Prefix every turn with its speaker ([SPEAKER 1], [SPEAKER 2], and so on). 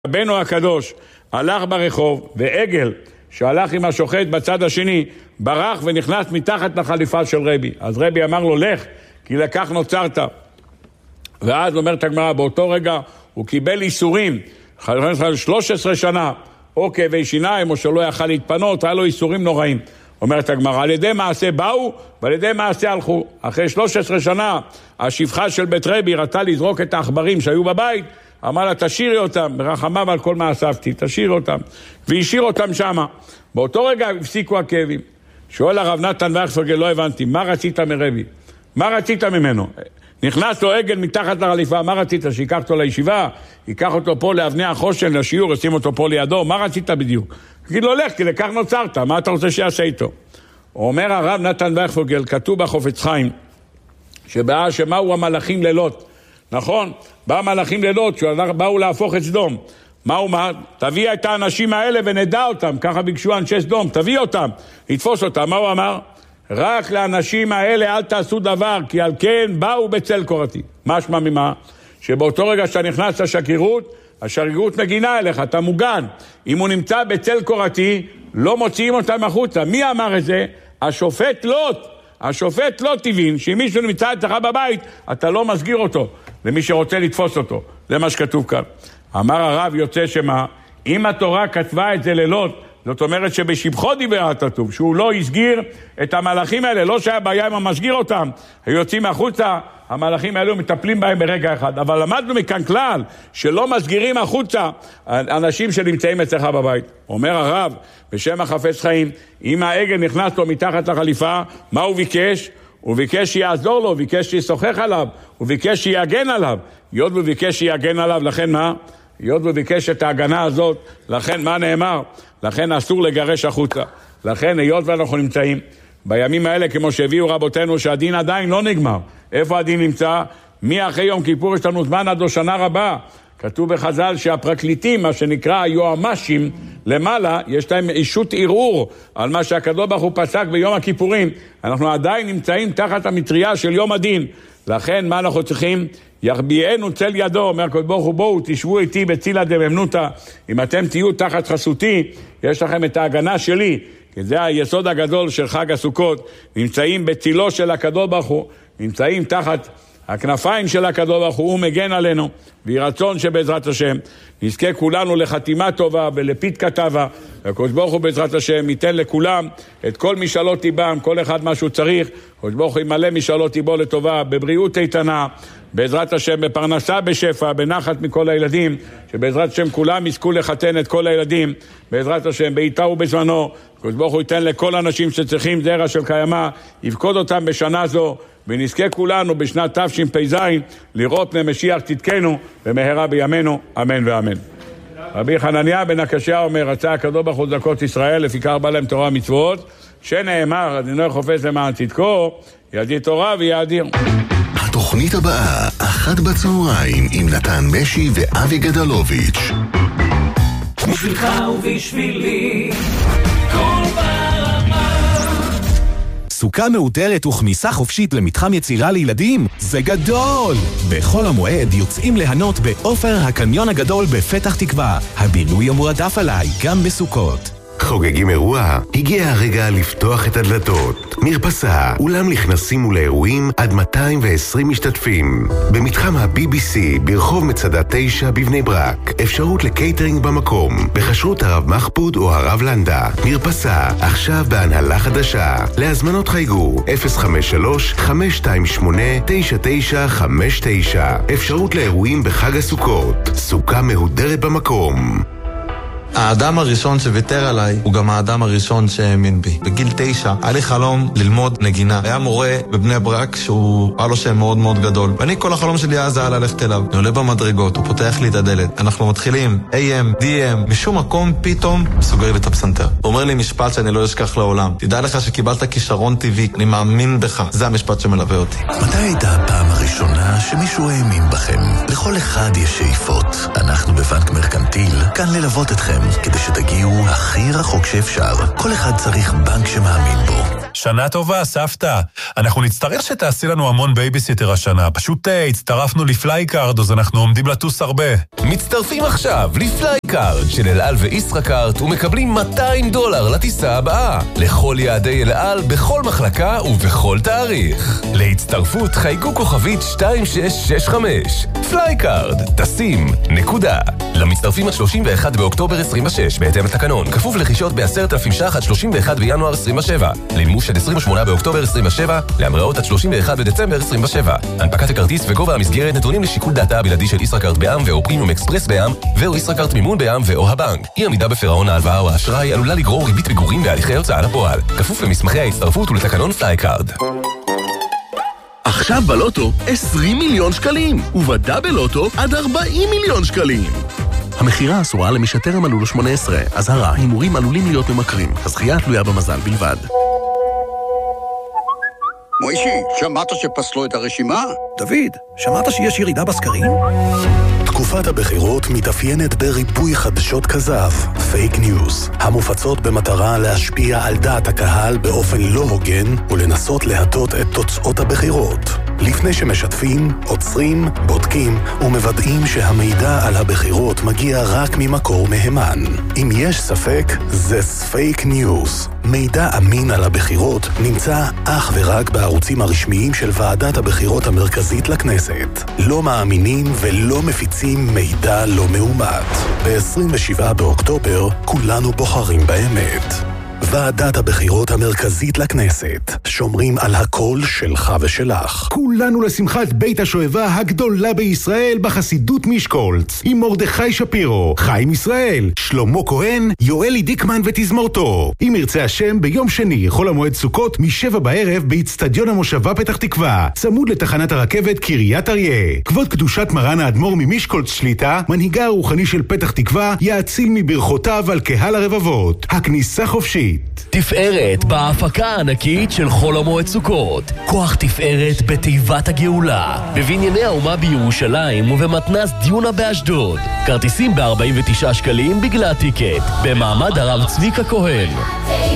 [SPEAKER 1] רבנו הקדוש הלך ברחוב, ועגל שהלך עם השוחט בצד השני ברח ונכנס מתחת לחליפה של רבי. אז רבי אמר לו, לך, כי לכך נוצרת. ואז אומרת הגמרא, באותו רגע הוא קיבל איסורים 13 שנה, או כאבי שיניים, או שלא יכל להתפנות, היה לו איסורים נוראים. אומרת הגמרא, על ידי מעשה באו ועל ידי מעשה הלכו. אחרי 13 שנה השפחה של בית רבי רצה לזרוק את העכברים שהיו בבית, אמר לה, תשאירי אותם, ברחמיו על כל מעשבתי, תשאירי אותם, והשאיר אותם שמה. באותו רגע הפסיקו הכאבים. שואל הרב נתן וכפרגל, לא הבנתי, מה רצית מרבי? מה רצית ממנו? נכנס לו עגל מתחת לחליפה, מה רצית? שיקח אותו לישיבה, ייקח אותו פה לאבני החושן, לשיעור, ישים אותו פה לידו, מה רצית בדיוק? תגיד לו, לך, כי לכך נוצרת, מה אתה רוצה שיעשה איתו? אומר הרב נתן וכפרגל, כתוב בחופץ חיים, שמאו המלאכים לילות, נכון? באו מלאכים לילות, שבאו להפוך את סדום. מה הוא אמר? תביא את האנשים האלה ונדע אותם, ככה ביקשו אנשי סדום, תביא אותם, יתפוס אותם. מה הוא אמר? רק לאנשים האלה אל תעשו דבר, כי על כן באו בצל קורתי. משמע ממה? שבאותו רגע שאתה נכנס לשגרירות, השגרירות מגינה אליך, אתה מוגן. אם הוא נמצא בצל קורתי, לא מוציאים אותם החוצה. מי אמר את זה? השופט לוט. השופט לא תבין שאם מישהו נמצא אצלך בבית, אתה לא מסגיר אותו למי שרוצה לתפוס אותו. זה מה שכתוב כאן. אמר הרב יוצא שמה, אם התורה כתבה את זה ללוט, זאת אומרת שבשבחו דיבר הכתוב, שהוא לא הסגיר את המלאכים האלה, לא שהיה בעיה אם המסגיר אותם, היו יוצאים החוצה, המלאכים האלו מטפלים בהם ברגע אחד. אבל למדנו מכאן כלל, שלא מסגירים החוצה אנשים שנמצאים אצלך בבית. אומר הרב, בשם החפץ חיים, אם העגל נכנס לו מתחת לחליפה, מה הוא ביקש? הוא ביקש שיעזור לו, הוא ביקש שישוחח עליו, הוא ביקש שיגן עליו. היות הוא ביקש שיגן עליו, לכן מה? היות הוא ביקש את ההגנה הזאת, לכן מה נאמר? לכן אסור לגרש החוצה. לכן היות ואנחנו נמצאים בימים האלה, כמו שהביאו רבותינו, שהדין עדיין לא נגמר. איפה הדין נמצא? מי אחרי יום כיפור יש לנו זמן עד שנה רבה. כתוב בחז"ל שהפרקליטים, מה שנקרא היועמ"שים למעלה, יש להם אישות ערעור על מה שהקדוש ברוך הוא פסק ביום הכיפורים. אנחנו עדיין נמצאים תחת המטריה של יום הדין. לכן מה אנחנו צריכים? יחביאנו צל ידו, אומר הקדוש ברוך הוא, בואו תשבו איתי בצילה דממנותא. אם אתם תהיו תחת חסותי, יש לכם את ההגנה שלי, כי זה היסוד הגדול של חג הסוכות. נמצאים בצילו של הקדוש ברוך הוא, נמצאים תחת הכנפיים של הקדוש ברוך הוא, הוא מגן עלינו, ויהי רצון שבעזרת השם נזכה כולנו לחתימה טובה ולפתקה טובה, והקדוש ברוך הוא בעזרת השם ייתן לכולם את כל משאלות ליבם, כל אחד מה שהוא צריך. הקדוש ברוך הוא ימלא משאלות ליבו לטובה, בבריאות איתנה, בעזרת השם, בפרנסה בשפע, בנחת מכל הילדים, שבעזרת השם כולם יזכו לחתן את כל הילדים, בעזרת השם, בעיתה ובזמנו. הקדוש ברוך הוא ייתן לכל אנשים שצריכים זרע של קיימה, יפקוד אותם בשנה זו, ונזכה כולנו בשנת תשפ"ז לראות פני משיח צדקנו במהרה בימינו, אמן ואמן. רבי חנניה בן הקשיא אומר, רצה הקדוש ברוך הוא צדקות ישראל, לפיכך בא להם תורה ומצוות, שנאמר, אדוני חופץ למען צדקו, ידיר תורה ויאדיר.
[SPEAKER 2] התוכנית הבאה, 13:00 עם נתן משי ואבי גדלוביץ'.
[SPEAKER 3] בשבילך ובשבילי כל ברמה.
[SPEAKER 4] סוכה מאותרת וכניסה חופשית למתחם יצירה לילדים זה גדול! בחול המועד יוצאים ליהנות באופר הקניון הגדול בפתח תקווה. הבילוי המועדף עליי גם בסוכות.
[SPEAKER 2] חוגגים אירוע? הגיע הרגע לפתוח את הדלתות. מרפסה, אולם נכנסים ולאירועים עד 220 משתתפים. במתחם ה-BBC ברחוב מצדה 9 בבני ברק. אפשרות לקייטרינג במקום, בחשרות הרב מחפוד או הרב לנדה. מרפסה, עכשיו בהנהלה חדשה. להזמנות חייגו 053-528-9959. אפשרות לאירועים בחג הסוכות. סוכה מהודרת במקום.
[SPEAKER 5] האדם הראשון שוויתר עליי הוא גם האדם הראשון שהאמין בי. בגיל 9 היה לי חלום ללמוד נגינה. היה מורה בבני ברק שהוא היה לו שם מאוד מאוד גדול, ואני כל החלום שלי אז היה ללכת אליו. אני עולה במדרגות, הוא פותח לי את הדלת, אנחנו מתחילים AM, DM, משום מקום פתאום סוגר לי את הפסנתר. הוא אומר לי משפט שאני לא אשכח לעולם: תדע לך שקיבלת כישרון טבעי, אני מאמין בך. זה המשפט שמלווה אותי.
[SPEAKER 2] מתי הייתה הפעם הראשונה שמישהו האמין בכם? לכל אחד יש שאיפות. אנחנו בבנק מרקנטיל כאן ללוות אתכם כדי שתגיעו הכי רחוק שאפשר. כל אחד צריך בנק שמאמין בו.
[SPEAKER 6] שנה טובה, סבתא. אנחנו נצטרך שתעשי לנו המון בייביסיטר השנה. פשוט הצטרפנו לפלייקארד, אז אנחנו עומדים לטוס הרבה.
[SPEAKER 7] מצטרפים עכשיו לפלייקארד של אל על וישראכרט ומקבלים $200 לטיסה הבאה. לכל יעדי אל על, בכל מחלקה ובכל תאריך. להצטרפות חייגו כוכבית 2665. פלייקארד, טסים, נקודה. למצטרפים עד 31 באוקטובר 26, בהתאם לתקנון. כפוף לרכישות ב10,000 ש"ח עד 31 בינואר 27. למימוש עד 28 באוקטובר 27, להמראות עד 31 בדצמבר 27. הנפקת הכרטיס וגובה המסגרת נתונים לשיקול דעתה הבלעדי של ישראכרט בע"מ ואו פרימיום אקספרס בע"מ ואו ישראכרט מימון בע"מ ואו הבנק. אי עמידה בפירעון ההלוואה או האשראי עלולה לגרור ריבית פיגורים בהליכי הוצאה לפועל. כפוף למסמכי ההצטרפות ולתקנון פלייקארד.
[SPEAKER 8] עכשיו בלוטו 20 מיליון שקלים, ובדאבל לוטו עד 40 מיליון שקלים. המחירה אסורה למי שטרם מלאו לו 18. אזהרה, הימורים עלולים להיות ממכרים. הזכייה תלויה במזל בלבד.
[SPEAKER 9] מוישי, שמעת שפסלו את הרשימה?
[SPEAKER 10] דוד, שמעת שיש ירידה בסקרים?
[SPEAKER 2] תקופת הבחירות מתאפיינת בריבוי חדשות כזב, פייק ניוז, המופצות במטרה להשפיע על דעת הקהל באופן לא הוגן ולנסות להטות את תוצאות הבחירות. לפני שמשתפים, עוצרים, בודקים ומוודאים שהמידע על הבחירות מגיע רק ממקור מהימן. אם יש ספק, זה פייק ניוז. מידע אמין על הבחירות נמצא אך ורק בערוצים הרשמיים של ועדת הבחירות המרכזית לכנסת. לא מאמינים ולא מפיצים מידע לא מאומת. ב-27 באוקטובר כולנו בוחרים באמת. ועדת הבחירות המרכזית לכנסת. שומרים על הקול שלך ושלך.
[SPEAKER 11] כולנו לשמחת בית השואבה הגדולה בישראל בחסידות מישקולץ. עם מרדכי שפירו, חיים ישראל, שלמה כהן, יואלי דיקמן ותזמורתו. אם ירצה השם, ביום שני, חול המועד סוכות, מ-7 בערב, באצטדיון המושבה פתח תקווה. צמוד לתחנת הרכבת קריית אריה. כבוד קדושת מרן האדמו"ר ממישקולץ שליטה, מנהיגה הרוחני של פתח תקווה, יאציל מברכותיו על קהל הרבבות. הכניסה חופשית.
[SPEAKER 12] תפארת בהפקה הענקית של חול המועד סוכות. כוח תפארת בתיבת הגאולה. בבנייני האומה בירושלים ובמתנ"ס דיונה באשדוד. כרטיסים ב-49 שקלים בגלל טיקט. במעמד הרב צביקה כהן.